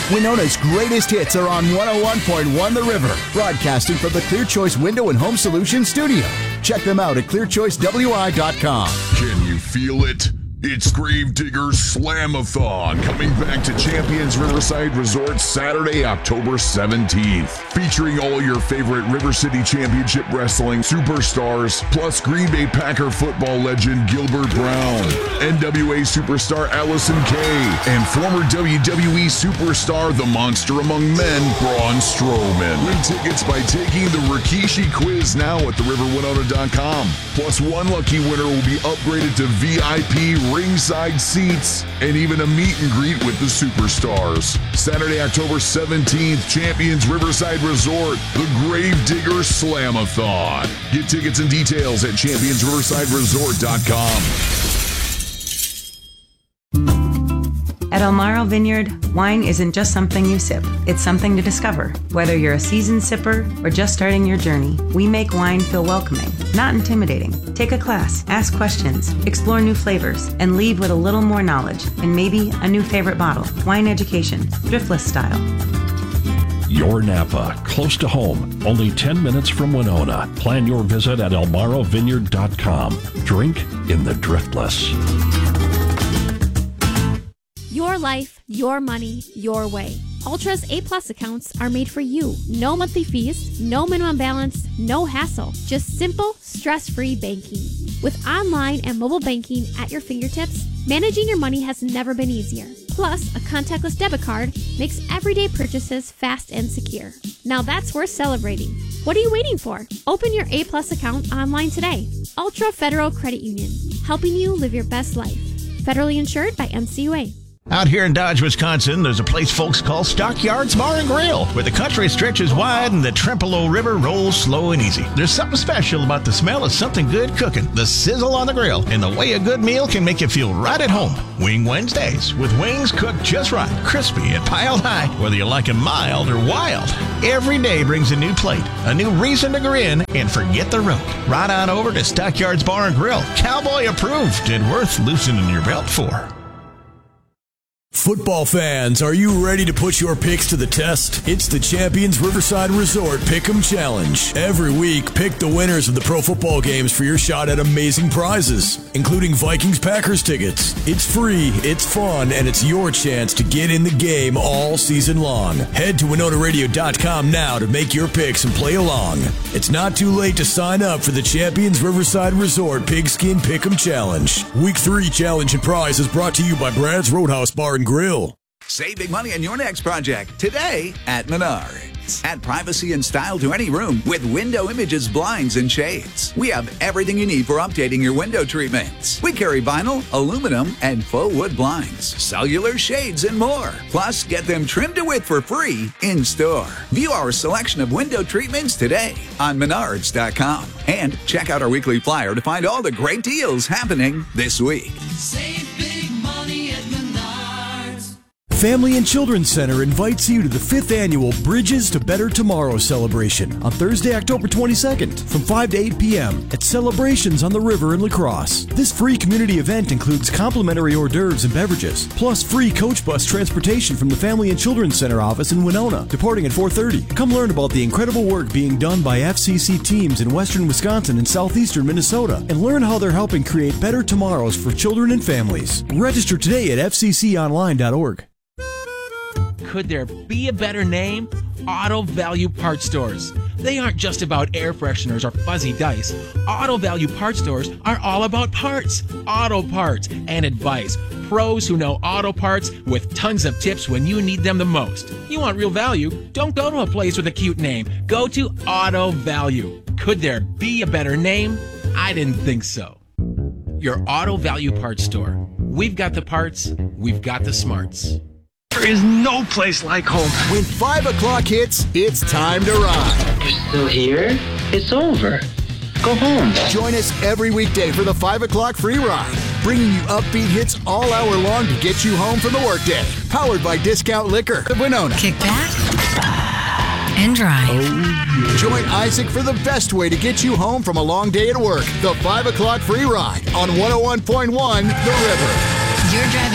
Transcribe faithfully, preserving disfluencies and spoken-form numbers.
Winona's greatest hits are on one oh one point one The River, broadcasting from the Clear Choice Window and Home Solutions studio. Check them out at clear choice w i dot com. Can you feel it? It's Gravedigger Slamathon coming back to Champions Riverside Resort Saturday, October seventeenth. Featuring all your favorite River City Championship Wrestling superstars, plus Green Bay Packer football legend Gilbert Brown, N W A superstar Allison Kay, and former W W E superstar, the Monster Among Men, Braun Strowman. Win tickets by taking the Rikishi quiz now at the river winona dot com. Plus, one lucky winner will be upgraded to V I P ringside seats, and even a meet and greet with the superstars. Saturday, October seventeenth, Champions Riverside Resort, the Gravedigger Slamathon. Get tickets and details at champions riverside resort dot com. At Elmaro Vineyard, wine isn't just something you sip. It's something to discover. Whether you're a seasoned sipper or just starting your journey, we make wine feel welcoming, not intimidating. Take a class, ask questions, explore new flavors, and leave with a little more knowledge and maybe a new favorite bottle. Wine education, Driftless style. Your Napa, close to home, only ten minutes from Winona. Plan your visit at elmaro vineyard dot com. Drink in the Driftless. Your life, your money, your way. Ultra's A-plus accounts are made for you. No monthly fees, no minimum balance, no hassle. Just simple, stress-free banking. With online and mobile banking at your fingertips, managing your money has never been easier. Plus, a contactless debit card makes everyday purchases fast and secure. Now that's worth celebrating. What are you waiting for? Open your A-plus account online today. Ultra Federal Credit Union, helping you live your best life. Federally insured by N C U A. Out here in Dodge, Wisconsin, there's a place folks call Stockyards Bar and Grill, where the country stretches wide and the Trempealeau River rolls slow and easy. There's something special about the smell of something good cooking, the sizzle on the grill, and the way a good meal can make you feel right at home. Wing Wednesdays, with wings cooked just right, crispy and piled high, whether you like them mild or wild. Every day brings a new plate, a new reason to grin, and forget the road. Right on over to Stockyards Bar and Grill, cowboy approved and worth loosening your belt for. Football fans, are you ready to put your picks to the test? It's the Champions Riverside Resort Pick'em Challenge. Every week, pick the winners of the pro football games for your shot at amazing prizes, including Vikings-Packers tickets. It's free, it's fun, and it's your chance to get in the game all season long. Head to winona radio dot com now to make your picks and play along. It's not too late to sign up for the Champions Riverside Resort Pigskin Pick'em Challenge. Week three challenge and prize is brought to you by Brad's Roadhouse Bar and Grill. Save big money on your next project today at Menards. Add privacy and style to any room with Window Images blinds and shades. We have everything you need for updating your window treatments. We carry vinyl, aluminum, and faux wood blinds, cellular shades, and more. Plus, get them trimmed to width for free in store. View our selection of window treatments today on menards dot com. And check out our weekly flyer to find all the great deals happening this week. Save big money at Menards. Family and Children's Center invites you to the fifth annual Bridges to Better Tomorrow celebration on Thursday, October twenty-second from five to eight p.m. at Celebrations on the River in La Crosse. This free community event includes complimentary hors d'oeuvres and beverages, plus free coach bus transportation from the Family and Children's Center office in Winona, departing at four thirty. Come learn about the incredible work being done by F C C teams in western Wisconsin and southeastern Minnesota, and learn how they're helping create better tomorrows for children and families. Register today at f c c online dot org. Could there be a better name? Auto Value Parts Stores. They aren't just about air fresheners or fuzzy dice. Auto Value Parts Stores are all about parts, auto parts, and advice. Pros who know auto parts with tons of tips when you need them the most. You want real value? Don't go to a place with a cute name. Go to Auto Value. Could there be a better name? I didn't think so. Your Auto Value Parts Store. We've got the parts, we've got the smarts. There is no place like home. When five o'clock hits, it's time to ride. You're still here? It's over. Go home. Join us every weekday for the five o'clock free ride, bringing you upbeat hits all hour long to get you home from the workday. Powered by Discount Liquor of Winona. Kick back and drive. Oh, yeah. Join Isaac for the best way to get you home from a long day at work. The five o'clock free ride on one oh one point one The River. You're driving.